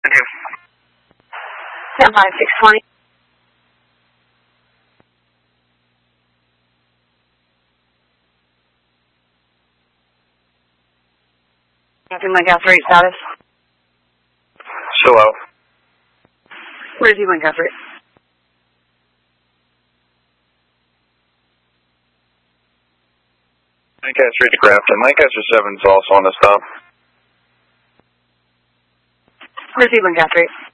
Stand by 620. Lancaster 8 status. Still out. Where is he, Lancaster 8? Lancaster 8 to Grafton. Lancaster 7 is also on the stop. Where is he, Lancaster 8?